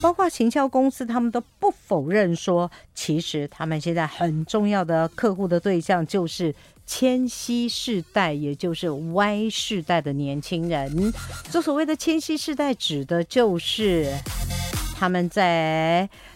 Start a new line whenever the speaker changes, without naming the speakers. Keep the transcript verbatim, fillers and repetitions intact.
包括行销公司，他们都不否认说，其实他们现在很重要的客户的对象就是千禧世代，也就是 Y 世代的年轻人。这所谓的千禧世代指的就是他们在